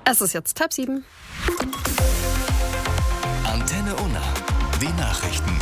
Es ist jetzt 6:30. Antenne Unna, die Nachrichten.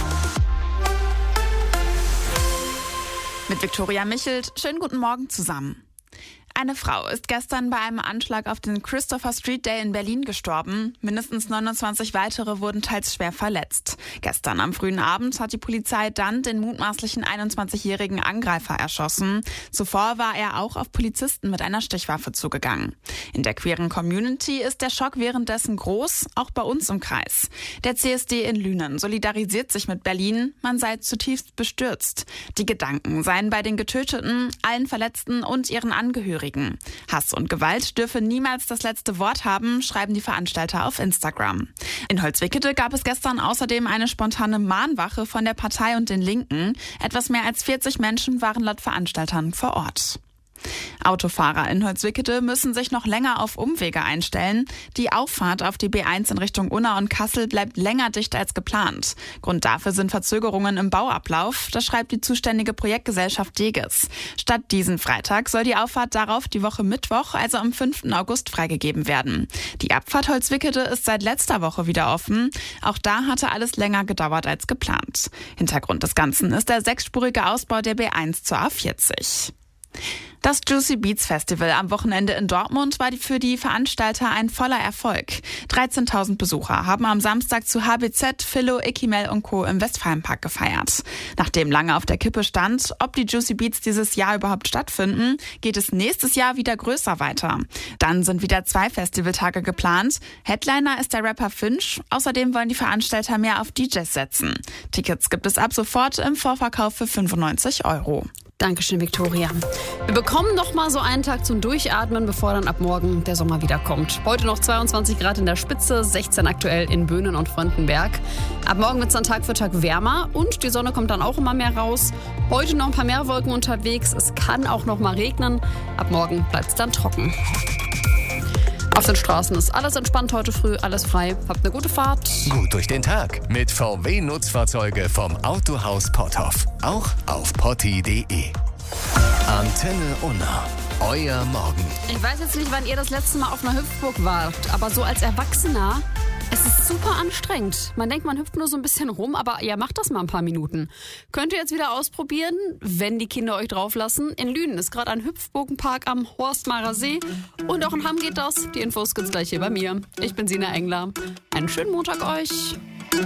Mit Viktoria Michelt. Schönen guten Morgen zusammen. Eine Frau ist gestern bei einem Anschlag auf den Christopher Street Day in Berlin gestorben. Mindestens 29 weitere wurden teils schwer verletzt. Gestern am frühen Abend hat die Polizei dann den mutmaßlichen 21-jährigen Angreifer erschossen. Zuvor war er auch auf Polizisten mit einer Stichwaffe zugegangen. In der queeren Community ist der Schock währenddessen groß, auch bei uns im Kreis. Der CSD in Lünen solidarisiert sich mit Berlin. Man sei zutiefst bestürzt. Die Gedanken seien bei den Getöteten, allen Verletzten und ihren Angehörigen. Hass und Gewalt dürfe niemals das letzte Wort haben, schreiben die Veranstalter auf Instagram. In Holzwickede gab es gestern außerdem eine spontane Mahnwache von der Partei und den Linken. Etwas mehr als 40 Menschen waren laut Veranstaltern vor Ort. Autofahrer in Holzwickede müssen sich noch länger auf Umwege einstellen. Die Auffahrt auf die B1 in Richtung Unna und Kassel bleibt länger dicht als geplant. Grund dafür sind Verzögerungen im Bauablauf. Das schreibt die zuständige Projektgesellschaft Deges. Statt diesen Freitag soll die Auffahrt darauf die Woche Mittwoch, also am 5. August, freigegeben werden. Die Abfahrt Holzwickede ist seit letzter Woche wieder offen. Auch da hatte alles länger gedauert als geplant. Hintergrund des Ganzen ist der 6-spurige Ausbau der B1 zur A40. Das Juicy Beats Festival am Wochenende in Dortmund war für die Veranstalter ein voller Erfolg. 13.000 Besucher haben am Samstag zu HBZ, Philo, Ikimel und Co. im Westfalenpark gefeiert. Nachdem lange auf der Kippe stand, ob die Juicy Beats dieses Jahr überhaupt stattfinden, geht es nächstes Jahr wieder größer weiter. Dann sind wieder 2 Festivaltage geplant. Headliner ist der Rapper Finch. Außerdem wollen die Veranstalter mehr auf DJs setzen. Tickets gibt es ab sofort im Vorverkauf für 95 €. Dankeschön, Viktoria. Wir bekommen noch mal so einen Tag zum Durchatmen, bevor dann ab morgen der Sommer wiederkommt. Heute noch 22 Grad in der Spitze, 16 aktuell in Böhnen und Frontenberg. Ab morgen wird es dann Tag für Tag wärmer und die Sonne kommt dann auch immer mehr raus. Heute noch ein paar mehr Wolken unterwegs. Es kann auch noch mal regnen. Ab morgen bleibt es dann trocken. Auf den Straßen ist alles entspannt heute früh, alles frei. Habt eine gute Fahrt. Gut durch den Tag mit VW-Nutzfahrzeuge vom Autohaus Potthoff. Auch auf potti.de. Antenne Unna. Euer Morgen. Ich weiß jetzt nicht, wann ihr das letzte Mal auf einer Hüpfburg wart, aber so als Erwachsener, es ist super anstrengend. Man denkt, man hüpft nur so ein bisschen rum, aber ja, macht das mal ein paar Minuten. Könnt ihr jetzt wieder ausprobieren, wenn die Kinder euch drauf lassen. In Lünen ist gerade ein Hüpfburgenpark am Horstmarer See und auch in Hamm geht das. Die Infos gibt's gleich hier bei mir. Ich bin Sina Engler. Einen schönen Montag euch.